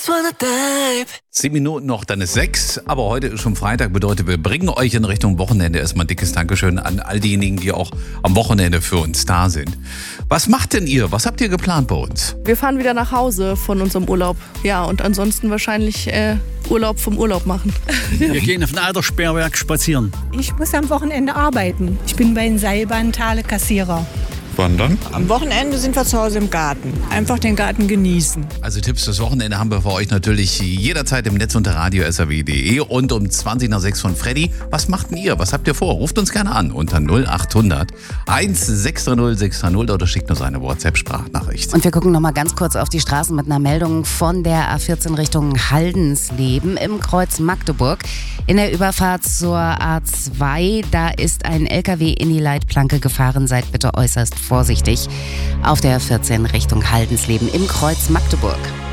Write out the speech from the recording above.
10 Minuten noch, dann ist 6. Aber heute ist schon Freitag, bedeutet, wir bringen euch in Richtung Wochenende. Erstmal ein dickes Dankeschön an all diejenigen, die auch am Wochenende für uns da sind. Was macht denn ihr? Was habt ihr geplant bei uns? Wir fahren wieder nach Hause von unserem Urlaub. Ja, und ansonsten wahrscheinlich Urlaub vom Urlaub machen. Wir gehen auf ein Alterssperrwerk spazieren. Ich muss am Wochenende arbeiten. Ich bin bei den Seilbahntaler Kassierer. Wandern. Am Wochenende sind wir zu Hause im Garten. Einfach den Garten genießen. Also Tipps fürs Wochenende haben wir für euch natürlich jederzeit im Netz unter radio.srw.de und um 20 nach 6 von Freddy. Was macht denn ihr? Was habt ihr vor? Ruft uns gerne an unter 0800 1630 630 oder schickt uns eine WhatsApp-Sprachnachricht. Und wir gucken noch mal ganz kurz auf die Straßen mit einer Meldung von der A14 Richtung Haldensleben im Kreuz Magdeburg. In der Überfahrt zur A2, da ist ein LKW in die Leitplanke gefahren. Seid bitte äußerst vorsichtig auf der A14 Richtung Haldensleben im Kreuz Magdeburg.